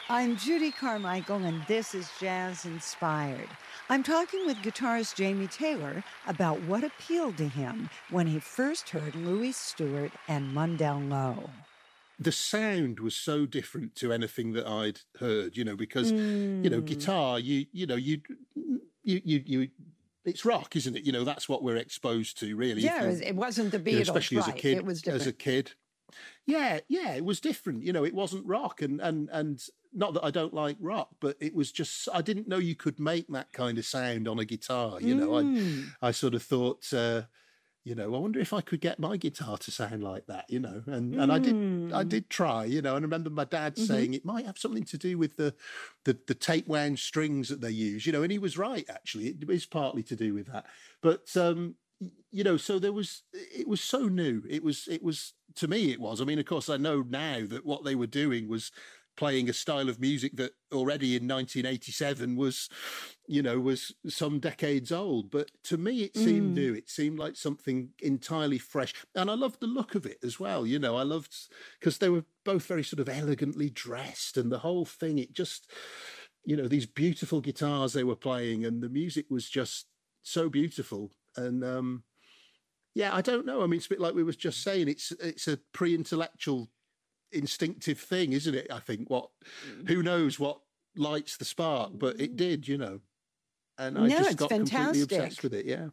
I'm Judy Carmichael, and this is Jazz Inspired. I'm talking with guitarist Jamie Taylor about what appealed to him when he first heard Louis Stewart and Mundell Lowe. The sound was so different to anything that I'd heard, because, guitar, it's rock, isn't it? That's what we're exposed to, really. Yeah, it wasn't the Beatles, especially right. as a kid. It was different. As a kid. Yeah, it was different. It wasn't rock. And not that I don't like rock, but it was just, I didn't know you could make that kind of sound on a guitar. I sort of thought, I wonder if I could get my guitar to sound like that, and I did try, and I remember my dad saying it might have something to do with the tape wound strings that they use, and he was right, actually. It is partly to do with that. But, so it was so new. It was, to me, it was. I mean, of course, I know now that what they were doing was playing a style of music that already in 1987 was some decades old. But to me, it seemed new. It seemed like something entirely fresh. And I loved the look of it as well. I loved, because they were both very sort of elegantly dressed, and the whole thing, it just, these beautiful guitars they were playing, and the music was just so beautiful. And I don't know. I mean, it's a bit like we was just saying, it's a pre-intellectual instinctive thing, isn't it? I think who knows what lights the spark, but it did, and I just got completely obsessed with it. Yeah.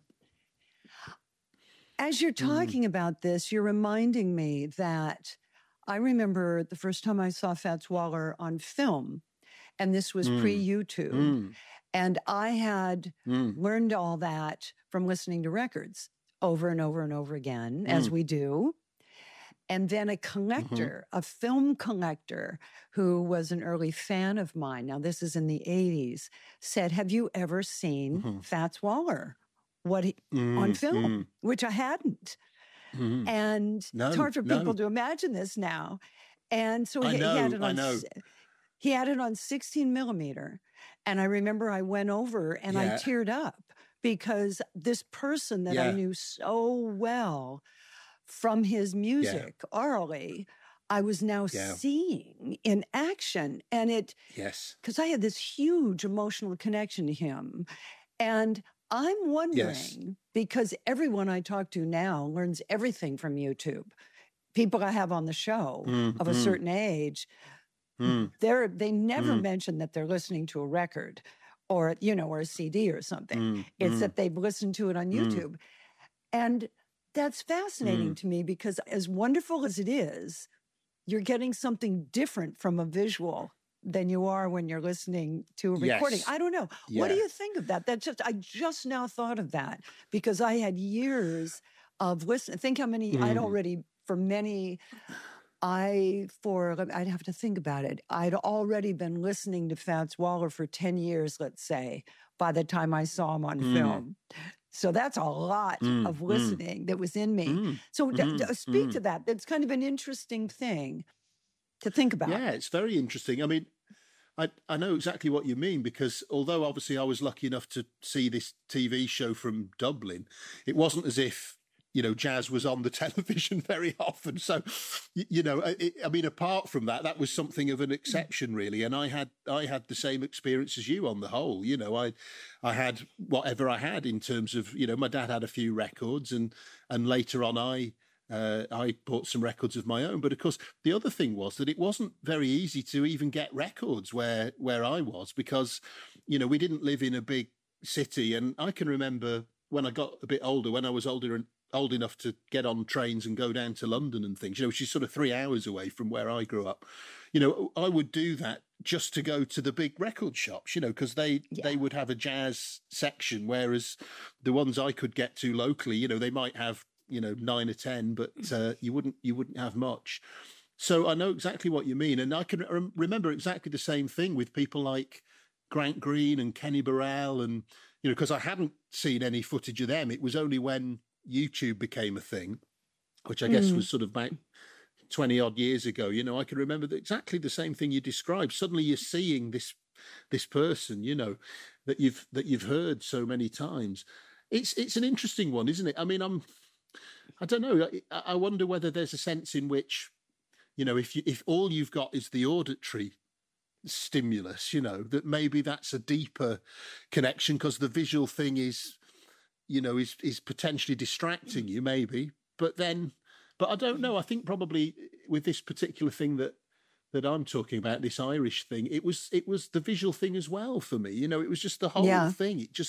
As you're talking about this, you're reminding me that I remember the first time I saw Fats Waller on film, and this was pre-YouTube, and I had learned all that from listening to records over and over and over again, as we do. And then a collector, a film collector, who was an early fan of mine, now this is in the 80s, said, have you ever seen Fats Waller on film? Which I hadn't. And it's hard for people to imagine this now. And so he had it on 16 millimeter. And I remember I went over and I teared up, because this person that I knew so well from his music orally, I was now seeing in action. And because I had this huge emotional connection to him. And I'm wondering, because everyone I talk to now learns everything from YouTube. People I have on the show of a certain age, they never mention that they're listening to a record or a CD or something. It's that they've listened to it on YouTube. And that's fascinating to me, because as wonderful as it is, you're getting something different from a visual than you are when you're listening to a recording. I don't know. Yeah. What do you think of that? I just now thought of that, because I had years of listening. Think how many I'd already, I'd have to think about it. I'd already been listening to Fats Waller for 10 years, let's say, by the time I saw him on film. So that's a lot of listening that was in me. So speak to that. That's kind of an interesting thing to think about. Yeah, it's very interesting. I mean, I know exactly what you mean, because although obviously I was lucky enough to see this TV show from Dublin, it wasn't as if, jazz was on the television very often. So, apart from that, that was something of an exception, really. And I had the same experience as you on the whole. I had whatever I had in terms of, my dad had a few records, and later on I bought some records of my own. But of course, the other thing was that it wasn't very easy to even get records where I was, because, we didn't live in a big city. And I can remember when I got a bit older, when I was old enough to get on trains and go down to London and things, which is sort of 3 hours away from where I grew up. I would do that just to go to the big record shops, because they would have a jazz section, whereas the ones I could get to locally, they might have, 9 or 10, but you wouldn't have much. So I know exactly what you mean. And I can remember exactly the same thing with people like Grant Green and Kenny Burrell, and, because I hadn't seen any footage of them. It was only when YouTube became a thing, which I guess was sort of about 20 odd years ago. I can remember exactly the same thing you described. Suddenly you're seeing this person, that you've heard so many times. It's an interesting one, isn't it? I mean, I don't know. I wonder whether there's a sense in which, if all you've got is the auditory stimulus, you know, that maybe that's a deeper connection because the visual thing is, you know, is potentially distracting you, maybe. But I don't know. I think probably with this particular thing that I'm talking about, this Irish thing, it was the visual thing as well for me. You know, it was just the whole thing. It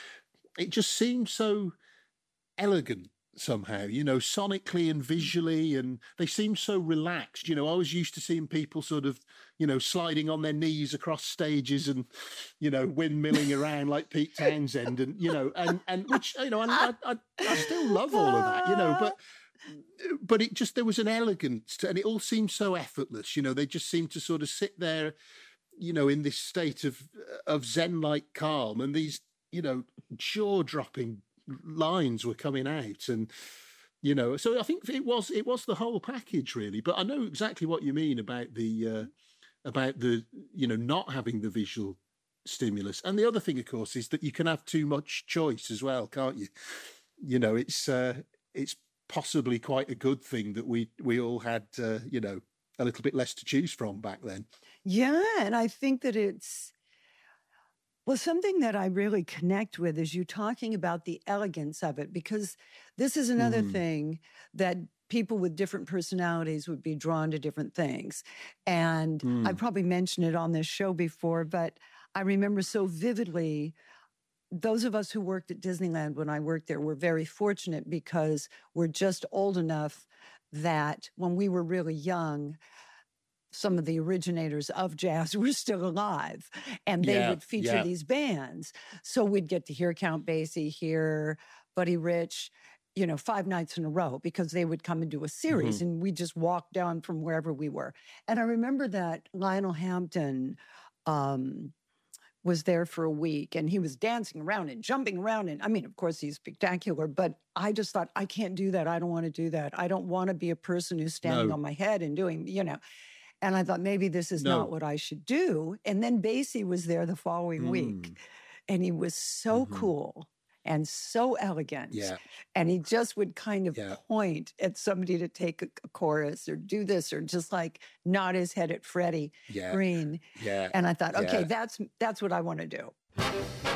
just seemed so elegant somehow, you know, sonically and visually, and they seem so relaxed. You know, I was used to seeing people sort of, you know, sliding on their knees across stages and, you know, windmilling around like Pete Townsend, and you know, and which, you know, I still love all of that, you know, but it just, there was an elegance to, and it all seemed so effortless. You know, they just seemed to sort of sit there, you know, in this state of zen-like calm, and these, you know, jaw-dropping lines were coming out, and you know, so I think it was the whole package really. But I know exactly what you mean about the you know, not having the visual stimulus. And the other thing, of course, is that you can have too much choice as well, can't you? You know, it's possibly quite a good thing that we all had you know, a little bit less to choose from back then. Yeah, and I think that it's, well, something that I really connect with is you talking about the elegance of it, because this is another thing that people with different personalities would be drawn to different things. And I probably mentioned it on this show before, but I remember so vividly, those of us who worked at Disneyland when I worked there were very fortunate because we're just old enough that when we were really young, some of the originators of jazz were still alive, and they would feature these bands. So we'd get to hear Count Basie, hear Buddy Rich, you know, 5 nights in a row, because they would come and do a series, and we just walked down from wherever we were. And I remember that Lionel Hampton was there for a week, and he was dancing around and jumping around. And I mean, of course, he's spectacular, but I just thought, I can't do that. I don't want to do that. I don't want to be a person who's standing on my head and doing, you know. And I thought, maybe this is not what I should do. And then Basie was there the following week, and he was so cool and so elegant. Yeah. And he just would kind of point at somebody to take a chorus or do this, or just like nod his head at Freddie Green. Yeah. And I thought, okay, that's what I want to do.